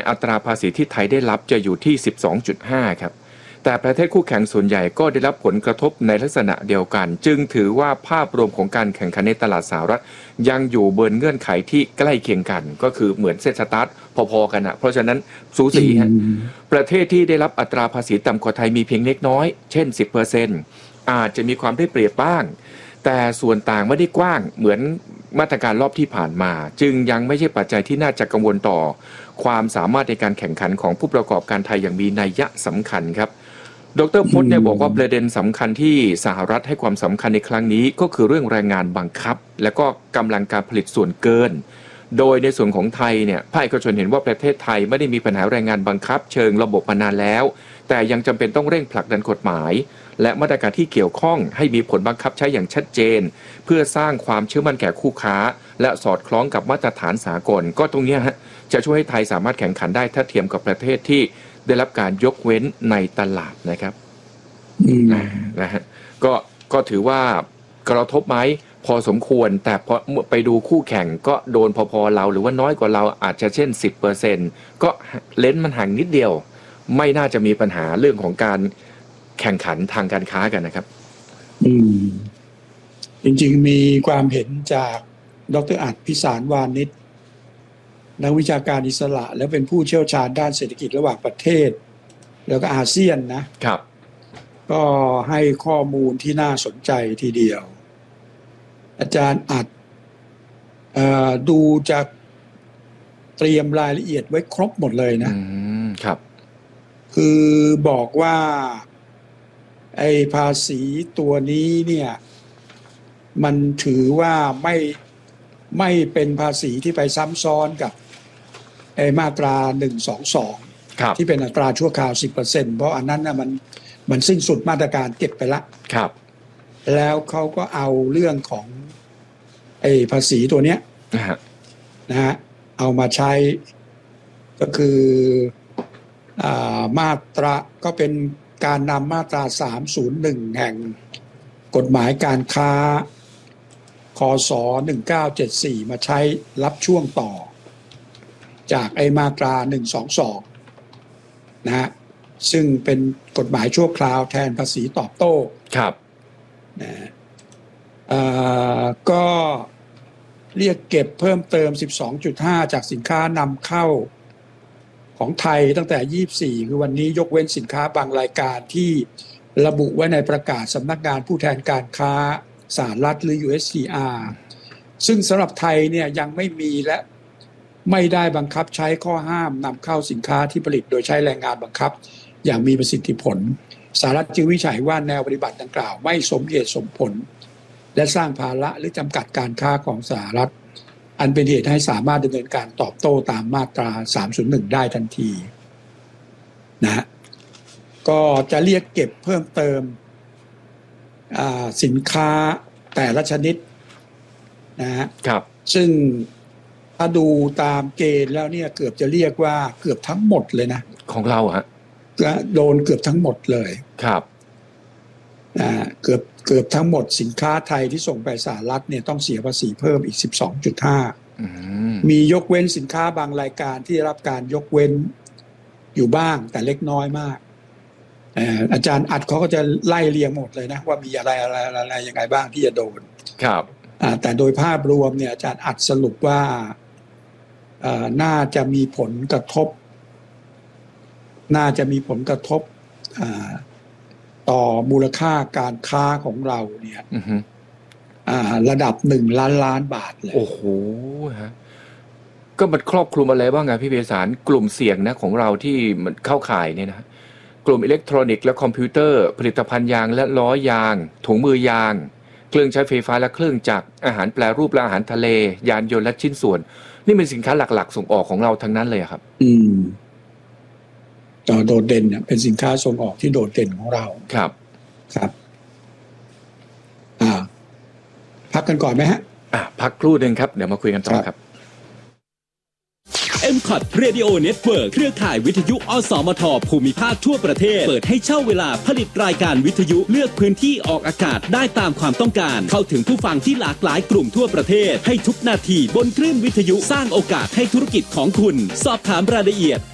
อัตราภาษีที่ไทยได้รับจะอยู่ที่ 12.5 ครับแต่ประเทศคู่แข่งส่วนใหญ่ก็ได้รับผลกระทบในลักษณะเดียวกันจึงถือว่าภาพรวมของการแข่งขันในตลาดสหรัฐยังอยู่บนเงื่อนไขที่ใกล้เคียงกันก็คือเหมือนเซตสตาร์ทพอๆกันนะเพราะฉะนั้นสูสีฮะประเทศที่ได้รับอัตราภาษีต่ำกว่าไทยมีเพียงเล็กน้อยเช่น 10% อาจจะมีความได้เปรียบบ้างแต่ส่วนต่างไม่ได้กว้างเหมือนมาตรการรอบที่ผ่านมาจึงยังไม่ใช่ปัจจัยที่น่าจะกังวลต่อความสามารถในการแข่งขันของผู้ประกอบการไทยอย่างมีนัยสำคัญครับดร.พจน์เนี่ยบอกว่าประเด็นสำคัญที่สหรัฐให้ความสำคัญในครั้งนี้ก็คือเรื่องแรงงานบังคับและก็กำลังการผลิตส่วนเกินโดยในส่วนของไทยเนี่ยภาคเอกชนเห็นว่าประเทศไทยไม่ได้มีปัญหาแรงงานบังคับเชิงระบบมานานแล้วแต่ยังจำเป็นต้องเร่งผลักดันกฎหมายและมาตรการที่เกี่ยวข้องให้มีผลบังคับใช้อย่างชัดเจนเพื่อสร้างความเชื่อมั่นแก่คู่ค้าและสอดคล้องกับมาตรฐานสากลก็ตรงนี้ฮะจะช่วยให้ไทยสามารถแข่งขันได้ถ้าเทียมกับประเทศที่ได้รับการยกเว้นในตลาดนะครับนะฮะก็ถือว่ากระทบไหมพอสมควรแต่พอไปดูคู่แข่งก็โดนพอๆเราหรือว่าน้อยกว่าเราอาจจะเช่น 10% ก็เลนส์มันห่างนิดเดียวไม่น่าจะมีปัญหาเรื่องของการแข่งขันทางการค้ากันนะครับจริงๆมีความเห็นจากดร.อัฏฐพิสารวานิชนักวิชาการอิสระและเป็นผู้เชี่ยวชาญด้านเศรษฐกิจระหว่างประเทศแล้วก็อาเซียนนะครับก็ให้ข้อมูลที่น่าสนใจทีเดียวอาจารย์อัฏฐดูจะเตรียมรายละเอียดไว้ครบหมดเลยนะครับคือบอกว่าไอ้ภาษีตัวนี้เนี่ยมันถือว่าไม่เป็นภาษีที่ไปซ้ำซ้อนกับไอ้มาตรา122ที่เป็นอัตราชั่วคราว 10% เพราะอันนั้นน่ะมันสิ้นสุดมาตรการเก็บไปละครับแล้วเขาก็เอาเรื่องของไอ้ภาษีตัวเนี้ยนะฮะเอามาใช้ก็คือมาตราก็เป็นการนำมาตรา301แห่งกฎหมายการค้าคศ1974มาใช้รับช่วงต่อจากไอ้มาตรา122นะฮะซึ่งเป็นกฎหมายชั่วคราวแทนภาษีตอบโต้ครับนะก็เรียกเก็บเพิ่มเติม 12.5 จากสินค้านำเข้าของไทยตั้งแต่24คือวันนี้ยกเว้นสินค้าบางรายการที่ระบุไว้ในประกาศสำนักงานผู้แทนการค้าสหรัฐหรือ USTR ซึ่งสำหรับไทยเนี่ยยังไม่มีและไม่ได้บังคับใช้ข้อห้ามนำเข้าสินค้าที่ผลิตโดยใช้แรงงานบังคับอย่างมีประสิทธิผลสหรัฐจึงวิจัยว่าแนวปฏิบัติดังกล่าวไม่สมเหตุสมผลและสร้างภาระหรือจำกัดการค้าของสหรัฐอันเป็นเหตุให้สามารถดำเนินการตอบโต้ตามมาตรา301ได้ทันทีนะก็จะเรียกเก็บเพิ่มเติมสินค้าแต่ละชนิดนะครับซึ่งถ้าดูตามเกณฑ์แล้วเนี่ยเกือบจะเรียกว่าเกือบทั้งหมดเลยนะของเราฮะโดนเกือบทั้งหมดเลยครับเกือบทั้งหมดสินค้าไทยที่ส่งไปสหรัฐเนี่ยต้องเสียภาษีเพิ่มอีก 12.5 มียกเว้นสินค้าบางรายการที่รับการยกเว้นอยู่บ้างแต่เล็กน้อยมากอาจารย์อัดเขาก็จะไล่เรียงหมดเลยนะว่ามีอะไรยังไงบ้างที่จะโดนครับแต่โดยภาพรวมเนี่ยอาจารย์อัดสรุปว่าน่าจะมีผลกระทบต่อมูลค่าการค้าของเราเนี่ยระดับ1 ล้านบาทเลยโอ้โหฮะก็มันครอบคลุมอะไรบ้างอะพี่เบสารกลุ่มเสี่ยงนะของเราที่มันเข้าข่ายเนี่ยนะกลุ่มอิเล็กทรอนิกส์และคอมพิวเตอร์ผลิตภัณฑ์ยางและล้อยางถุงมือยางเครื่องใช้ไฟฟ้าและเครื่องจักรอาหารแปรรูปและอาหารทะเลยานยนต์และชิ้นส่วนนี่เป็นสินค้าหลักๆส่งออกของเราทั้งนั้นเลยครับโดดเด่นเนี่ยเป็นสินค้าส่งออกที่โดดเด่นของเราครับพักกันก่อนไหมฮะพักครู่นึงครับเดี๋ยวมาคุยกันต่อครับ MCOT Radio Network เครือข่ายวิทยุอสมทภูมิภาคทั่วประเทศเปิดให้เช่าเวลาผลิตรายการวิทยุเลือกพื้นที่ออกอากาศได้ตามความต้องการเข้าถึงผู้ฟังที่หลากหลายกลุ่มทั่วประเทศให้ทุกนาทีบนคลื่นวิทยุสร้างโอกาสให้ธุรกิจของคุณสอบถามรายละเอียด